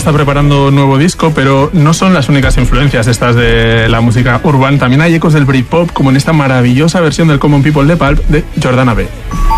está preparando un nuevo disco, pero no son las únicas influencias estas de la música urbana. También hay ecos del Britpop, como en esta maravillosa versión del Common People de Pulp de Jordana B.